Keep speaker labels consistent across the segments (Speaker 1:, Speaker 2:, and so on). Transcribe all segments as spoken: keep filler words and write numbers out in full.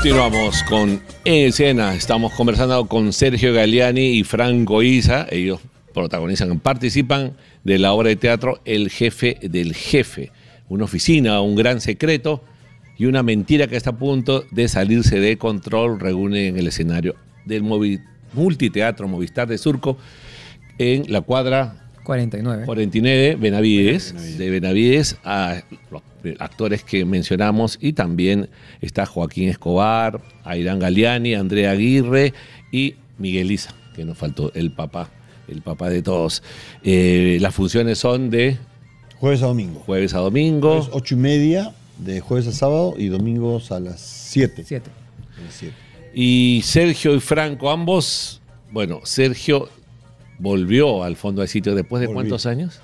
Speaker 1: Continuamos con En Escena. Estamos conversando con Sergio Galiani y Franco Isa. Ellos protagonizan, participan de la obra de teatro El Jefe del Jefe. Una oficina, un gran secreto y una mentira que está a punto de salirse de control reúne en el escenario del movi multiteatro Movistar de Surco en la cuadra
Speaker 2: cuarenta y nueve.
Speaker 1: cuarenta y nueve, Benavides, Benavides. de Benavides, a los actores que mencionamos, y también está Joaquín Escobar, Airán Galiani, Andrea Aguirre y Miguel Isa, que nos faltó, el papá, el papá de todos. Eh, las funciones son de...
Speaker 3: Jueves a domingo.
Speaker 1: Jueves a domingo.
Speaker 3: Jueves ocho y media, de jueves a sábado, y domingos a las siete.
Speaker 2: Siete.
Speaker 3: A las siete.
Speaker 1: Y Sergio y Franco, ambos, bueno, Sergio volvió al fondo del sitio después de Volví. ¿Cuántos años?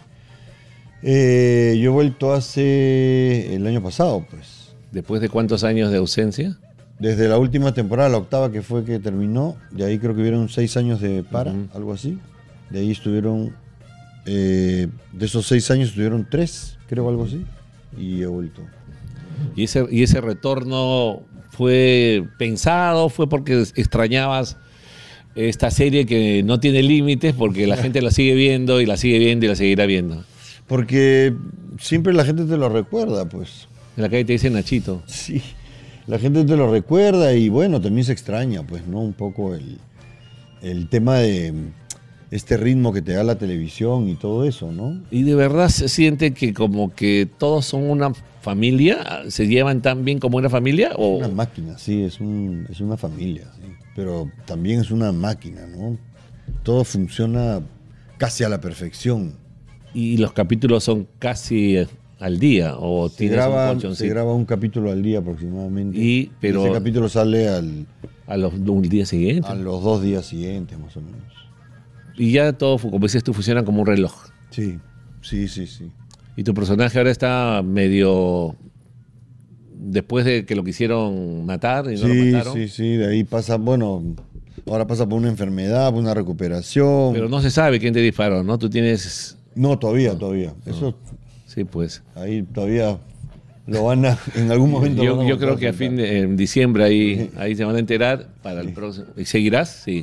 Speaker 3: Eh, yo he vuelto hace el año pasado, pues.
Speaker 1: ¿Después de cuántos años de ausencia?
Speaker 3: Desde la última temporada, la octava que fue que terminó, de ahí creo que hubieron seis años de para, uh-huh. algo así. De ahí estuvieron, eh, de esos seis años estuvieron tres, creo, algo así, y he vuelto.
Speaker 1: ¿Y ese, y ese retorno fue pensado, fue porque extrañabas esta serie que no tiene límites, porque la gente la sigue viendo y la sigue viendo y la seguirá viendo?
Speaker 3: Porque siempre la gente te lo recuerda, pues.
Speaker 1: En la calle te dice Nachito.
Speaker 3: Sí, la gente te lo recuerda y bueno, también se extraña, pues, ¿no? Un poco el, el tema de este ritmo que te da la televisión y todo eso, ¿no?
Speaker 1: ¿Y de verdad se siente que como que todos son una familia? ¿Se llevan tan bien como una familia? ¿O?
Speaker 3: Es una máquina, sí, es, un, es una familia, sí. Pero también es una máquina, ¿no? Todo funciona casi a la perfección.
Speaker 1: ¿Y los capítulos son casi al día? ¿O
Speaker 3: se, graba, se graba un capítulo al día aproximadamente.
Speaker 1: Y, pero,
Speaker 3: ese capítulo sale al,
Speaker 1: a los un día siguiente.
Speaker 3: A los dos días siguientes, más o menos.
Speaker 1: Y ya todo, como dices tú, funciona como un reloj.
Speaker 3: Sí, sí, sí, sí.
Speaker 1: Y tu personaje ahora está medio... Después de que lo quisieron matar y no
Speaker 3: sí,
Speaker 1: lo mataron.
Speaker 3: Sí, sí, de ahí pasa, bueno, ahora pasa por una enfermedad, por una recuperación.
Speaker 1: Pero no se sabe quién te disparó, ¿no? Tú tienes...
Speaker 3: No, todavía,
Speaker 1: no,
Speaker 3: todavía.
Speaker 1: No.
Speaker 3: Eso,
Speaker 1: sí, pues.
Speaker 3: Ahí todavía lo van a, en algún momento.
Speaker 1: Yo, yo creo que a fin de en diciembre ahí, ahí se van a enterar para el sí. próximo. ¿Y seguirás? Sí.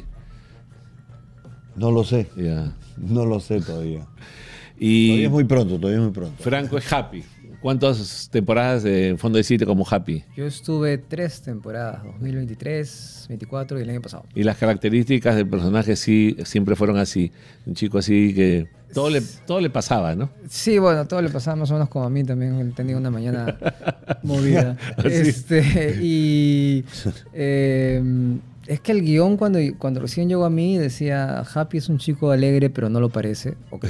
Speaker 3: No lo sé.
Speaker 1: Yeah.
Speaker 3: No lo sé todavía.
Speaker 1: Y
Speaker 3: todavía es muy pronto, todavía es muy pronto.
Speaker 1: Franco es Happy. ¿Cuántas temporadas de Fondo de Sitio como Happy?
Speaker 2: Yo estuve tres temporadas, dos mil veintitrés, veinticuatro y el año pasado.
Speaker 1: Y las características del personaje sí siempre fueron así. Un chico así que todo le, todo le pasaba, ¿no?
Speaker 2: Sí, bueno, todo le pasaba más o menos como a mí también. Tenía una mañana movida. este, y eh, es que el guión cuando, cuando recién llegó a mí decía Happy es un chico alegre pero no lo parece. Ok.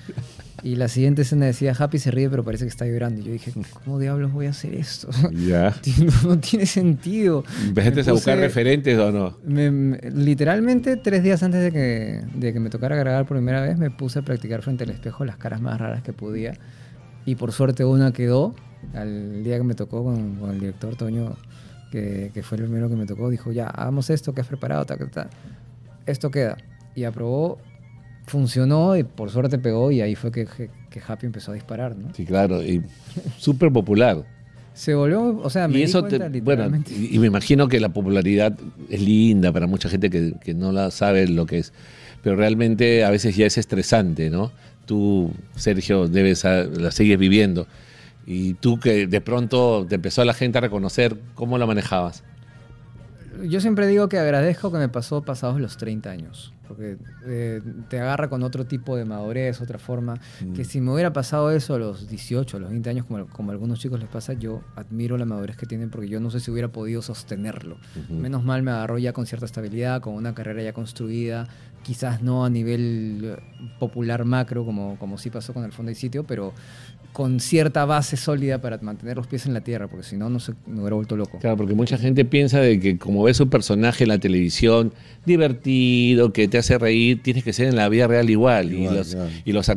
Speaker 2: Y la siguiente escena decía, Happy se ríe pero parece que está llorando. Y yo dije, ¿cómo diablos voy a hacer esto?
Speaker 1: Ya.
Speaker 2: No, no tiene sentido.
Speaker 1: ¿Empezaste a buscar referentes o no?
Speaker 2: Me, me, literalmente, tres días antes de que, de que me tocara grabar por primera vez, me puse a practicar frente al espejo las caras más raras que podía. Y por suerte una quedó. Al día que me tocó con, con el director Toño, que, que fue el primero que me tocó, dijo, ya, hagamos esto que has preparado, ta, ta, ta. Esto queda. Y aprobó. Funcionó y por suerte pegó y ahí fue que, que, que Happy empezó a disparar, ¿no?
Speaker 1: Sí, claro, y súper popular.
Speaker 2: Se volvió, o sea, me
Speaker 1: y
Speaker 2: di
Speaker 1: eso
Speaker 2: cuenta,
Speaker 1: te, bueno, y, y me imagino que la popularidad es linda para mucha gente que, que no la sabe lo que es, pero realmente a veces ya es estresante, ¿no? Tú, Sergio, debes la sigues viviendo y tú que de pronto te empezó la gente a reconocer, ¿cómo la manejabas?
Speaker 2: Yo siempre digo que agradezco que me pasó pasados los treinta años, porque eh, te agarra con otro tipo de madurez, otra forma, mm. que si me hubiera pasado eso a los dieciocho, a los veinte años, como, como a algunos chicos les pasa, yo admiro la madurez que tienen porque yo no sé si hubiera podido sostenerlo. Uh-huh. Menos mal me agarró ya con cierta estabilidad, con una carrera ya construida, quizás no a nivel popular macro, como, como sí pasó con el Fondo y Sitio, pero con cierta base sólida para mantener los pies en la tierra, porque si no, no se, me hubiera vuelto loco.
Speaker 1: Claro, porque mucha gente piensa de que como ves un personaje en la televisión divertido, que te hace reír, tienes que ser en la vida real igual. igual y los, y los